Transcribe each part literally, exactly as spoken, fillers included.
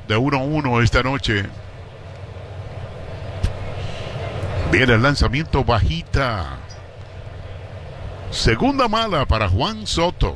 de uno a uno esta noche. Viene el lanzamiento bajita. Segunda mala para Juan Soto.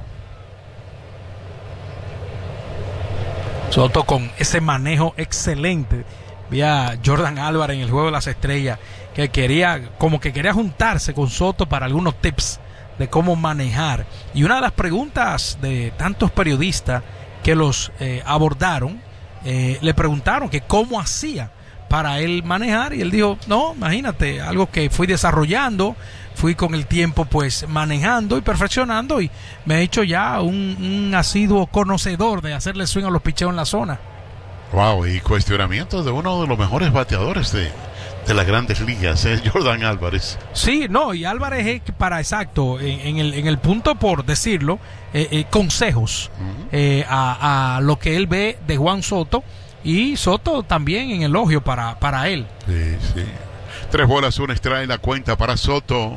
Soto con ese manejo excelente. Vi a Jordan Álvarez en el Juego de las Estrellas que quería, como que quería juntarse con Soto para algunos tips de cómo manejar. Y una de las preguntas de tantos periodistas que los eh, abordaron, eh, le preguntaron que cómo hacía para él manejar, y él dijo, no, imagínate, algo que fui desarrollando, fui con el tiempo pues manejando y perfeccionando, y me he hecho ya un, un asiduo conocedor de hacerle swing a los picheos en la zona. Wow, y cuestionamientos de uno de los mejores bateadores de, de las grandes ligas, es Jordan Álvarez. Sí, no, y Álvarez es para exacto, en, en, el, en el punto por decirlo, eh, eh, consejos uh-huh. eh, a, a lo que él ve de Juan Soto, y Soto también en elogio para, para él. Sí, sí. Tres bolas, un strike, la cuenta para Soto.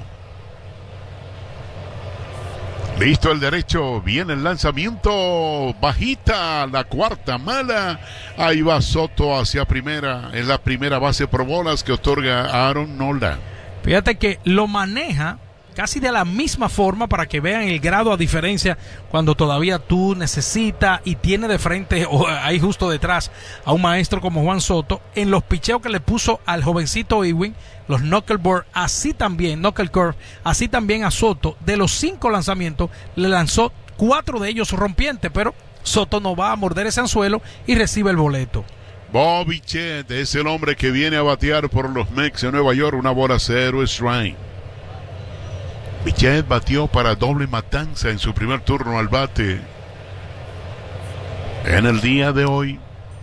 Listo el derecho, viene el lanzamiento, bajita, la cuarta mala. Ahí va Soto hacia primera, es la primera base por bolas que otorga a Aaron Nola. Fíjate que lo maneja casi de la misma forma para que vean el grado a diferencia cuando todavía tú necesitas y tiene de frente o ahí justo detrás a un maestro como Juan Soto en los picheos que le puso al jovencito Ewing, los knuckleball, así también, knuckle curve, así también a Soto. De los cinco lanzamientos le lanzó cuatro de ellos rompientes, pero Soto no va a morder ese anzuelo y recibe el boleto. Bobby Chet es el hombre que viene a batear por los Mets de Nueva York, una bola cero strike. Bichette batió para doble matanza en su primer turno al bate en el día de hoy.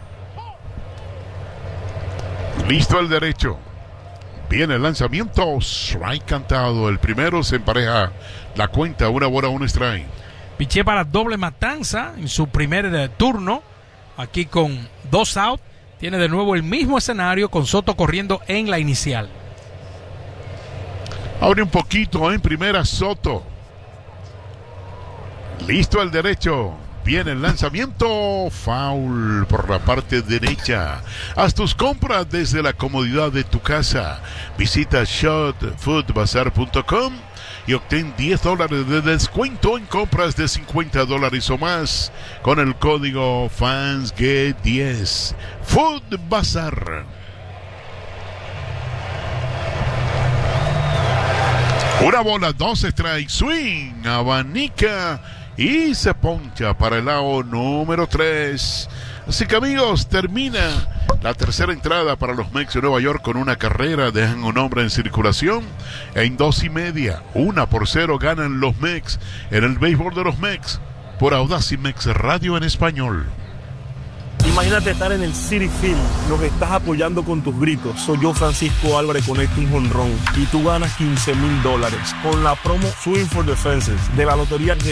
Listo el derecho. Viene el lanzamiento. Strike cantado. El primero se empareja la cuenta. Una bola, un strike. Bichette para doble matanza en su primer turno. Aquí con dos out. Tiene de nuevo el mismo escenario con Soto corriendo en la inicial. Abre un poquito en primera Soto. Listo el derecho. Viene el lanzamiento. Foul por la parte derecha. Haz tus compras desde la comodidad de tu casa. Visita shot food bazaar punto com y obtén diez dólares de descuento en compras de cincuenta dólares o más con el código Fans Get diez. Food Bazaar. Una bola, dos strikes, swing, abanica y se poncha para el lado número tres. Así que amigos, termina la tercera entrada para los Mets de Nueva York con una carrera, dejan un hombre en circulación en dos y media. Una por cero ganan los Mets en el béisbol de los Mets por Audacy Mex Radio en español. Imagínate estar en el Citi Field, lo que estás apoyando con tus gritos. Soy yo, Francisco Álvarez, conecto un jonrón y tú ganas quince mil dólares con la promo Swing for the Fences de la Lotería de